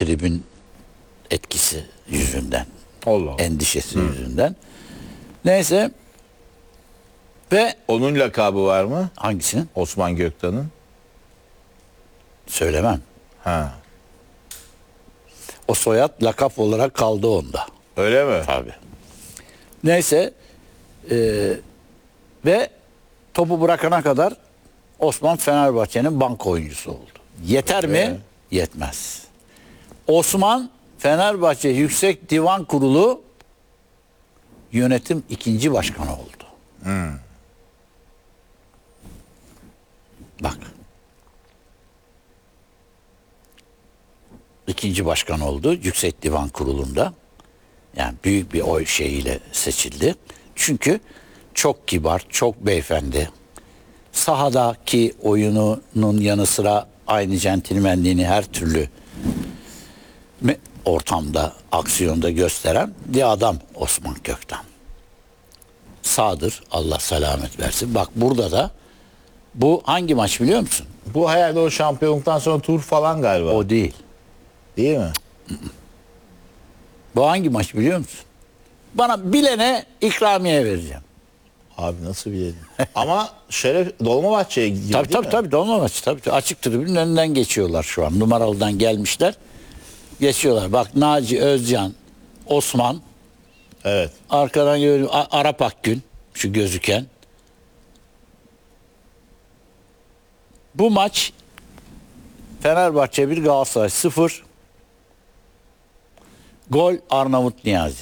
tribün etkisi yüzünden. Allah Allah. Endişesi yüzünden. Neyse. Ve Onun lakabı var mı? hangisinin? Osman Göktan'ın. Söylemem. Ha. O soyad lakap olarak kaldı onda. Öyle mi? Tabii. Neyse. Ve topu bırakana kadar Osman Fenerbahçe'nin banko oyuncusu oldu. Yeter mi? Yetmez. Osman Fenerbahçe Yüksek Divan Kurulu yönetim 2. başkanı oldu. Bak. 2. başkan oldu Yüksek Divan Kurulu'nda. Yani büyük bir oy şeyiyle seçildi. Çünkü çok kibar, çok beyefendi. Sahadaki oyununun yanı sıra aynı centilmenliğini her türlü ortamda, aksiyonda gösteren bir adam Osman Gökten. Sağdır, Allah selamet versin. Bak burada da bu hangi maç biliyor musun? Bu herhalde o şampiyonluktan sonra tur falan galiba. O değil. Değil mi? Bu hangi maç biliyor musun? Bana bilene ikramiye vereceğim. Abi nasıl bilelim? Ama Şeref Dolmabahçe'ye gidiyor Tabii değil tabii mi? dolma maçı tabii. Açık tribünün önünden geçiyorlar şu an. Numaralıdan gelmişler. Geçiyorlar. Bak Naci Özcan, Osman, Evet. arkadan görüyorum Arap Akgün şu gözüken. Bu maç Fenerbahçe 1 Galatasaray 0. Gol Arnavut Niyazi.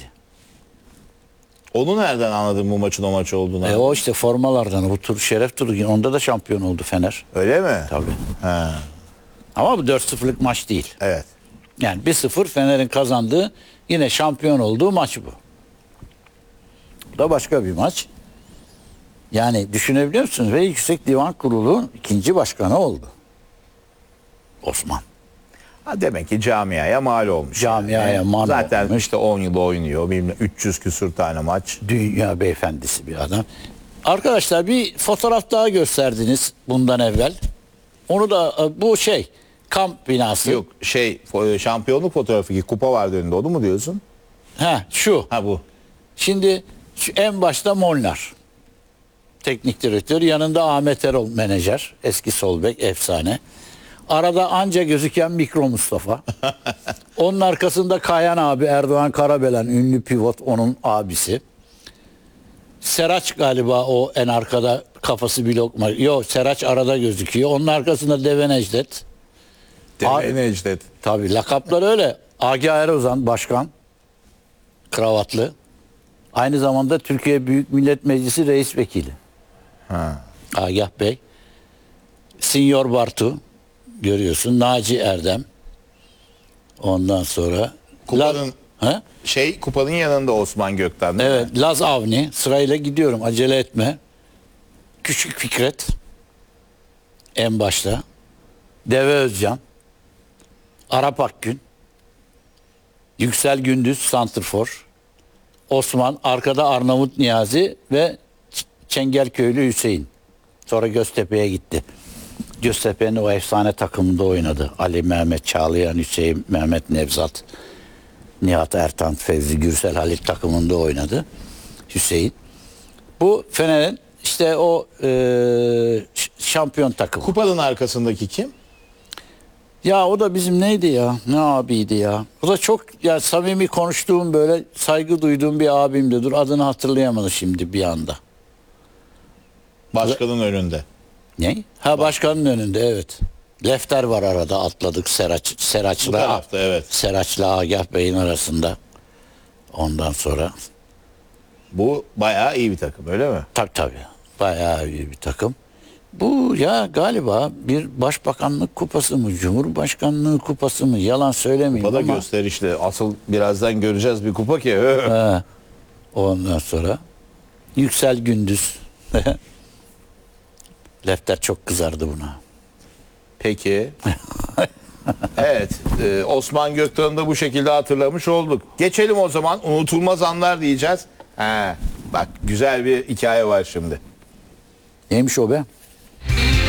Onu nereden anladın bu maçın o maç olduğunu? O işte formalardan bu tur şeref turu onda da şampiyon oldu Fener. Öyle mi? Tabii. Ha. Ama bu 4-0'lık maç değil. Evet. Yani 1-0 Fener'in kazandığı yine şampiyon olduğu maç bu. Bu da başka bir maç. Yani düşünebiliyor musunuz? Ve Yüksek Divan Kurulu 2. başkanı oldu. Osman. Ha demek ki camiaya mal olmuş. Camiaya mal Zaten olmuş. işte 10 yıl oynuyor. Bilmem 300 küsür tane maç. Dünya beyefendisi bir adam. Arkadaşlar bir fotoğraf daha gösterdiniz bundan evvel. Onu da bu kamp binası. Yok şampiyonluk fotoğrafı ki kupa vardı önünde, onu mu diyorsun? Şu. Ha bu. Şimdi şu en başta Molnar. Teknik direktör. Yanında Ahmet Erol menajer. Eski sol bek efsane. Arada anca gözüken Mikro Mustafa. Onun arkasında Kayan abi Erdoğan Karabelen ünlü pivot onun abisi. Seraç galiba o en arkada kafası bir lokma. Yok Seraç arada gözüküyor. Onun arkasında Deve Necdet. Deve Necdet. Tabii lakaplar öyle. Agah Erozan başkan. Kravatlı. Aynı zamanda Türkiye Büyük Millet Meclisi reis vekili. Agah Bey. Sinyor Bartu. Görüyorsun. Naci Erdem. Ondan sonra Kupanın Ha? kupanın yanında Osman Gökten değil mi? Evet, Laz Avni. Sırayla gidiyorum. Acele etme. Küçük Fikret. En başta. Deve Özcan. Arap Akgün. Yüksel Gündüz santrfor. Osman. Arkada Arnavut Niyazi ve Çengelköylü Hüseyin. Sonra Göztepe'ye gitti. Göztepe'nin o efsane takımında oynadı. Ali Mehmet Çağlayan, Hüseyin Mehmet Nevzat, Nihat Ertan, Fevzi Gürsel Halit takımında oynadı. Hüseyin. Bu Fener'in işte o şampiyon takımı. Kupanın arkasındaki kim? Ya o da bizim neydi ya? Ne abiydi ya? O da çok ya samimi konuştuğum böyle saygı duyduğum bir abimdi. Dur adını hatırlayamadım şimdi bir anda. Başkanın önünde. Ne? Ha başkanın önünde evet. Lefter var arada atladık Bu Seraç'la. tarafta evet. Seraç'la Agah Bey'in arasında. Ondan sonra Bu bayağı iyi bir takım öyle mi? tabii bayağı iyi bir takım. Bu ya galiba bir başbakanlık kupası mı, cumhurbaşkanlığı kupası mı yalan söylemeyeyim Bu da ama. gösterişli. Asıl birazdan göreceğiz bir kupa ki. Ondan sonra Yüksel Gündüz. Lefter çok kızardı buna. Peki. Evet. Osman Göktan'ı da bu şekilde hatırlamış olduk. Geçelim o zaman. Unutulmaz anlar diyeceğiz. Bak güzel bir hikaye var şimdi. Neymiş o be?